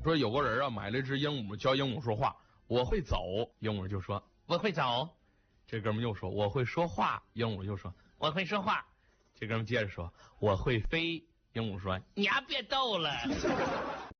说有个人啊买了一只鹦鹉，教鹦鹉说话，我会走，鹦鹉就说我会走。这哥们又说我会说话，鹦鹉就说我会说话。这哥们接着说我会飞，鹦鹉说你丫别逗了。